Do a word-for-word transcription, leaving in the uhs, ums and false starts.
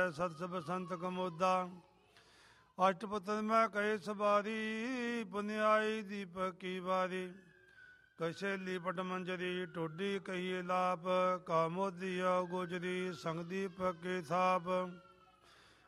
ਸਤਸ ਬਸੰਤ ਕਮੋਦਾ। ਅਸ਼ਟਪਤਨ ਮੈਂ ਕਹੇ ਸਵਾਰੀ ਪੁਨਿਆਈ ਦੀਪਕ ਕੀ ਵਾਰੀ। ਕਸ਼ੇਲੀ ਪਟ ਮੰਜਰੀ ਟੋਡੀ ਕਹੀਏ ਲਾਪ ਕਾਮੋਦੀਆ ਗੋਜਰੀ ਸੰਗ ਦੀਪਕ ਕੇ ਥਾਪ।